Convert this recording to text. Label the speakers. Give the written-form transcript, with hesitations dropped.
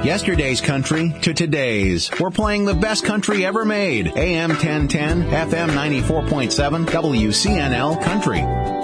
Speaker 1: Yesterday's country to today's. We're playing the best country ever made. AM 1010, FM 94.7, WCNL Country.